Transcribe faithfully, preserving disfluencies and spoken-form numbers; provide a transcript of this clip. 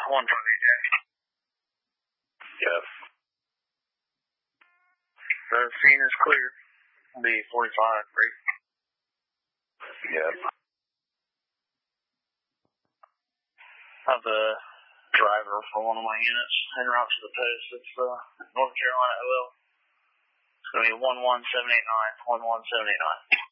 one twenty, Jack. Yes. The scene is clear. It'll be forty-five, right? Yes. I have a driver for one of my units en route to the post. It's uh, North Carolina O L. It's going to be one one seven eight nine, one one seven eight nine.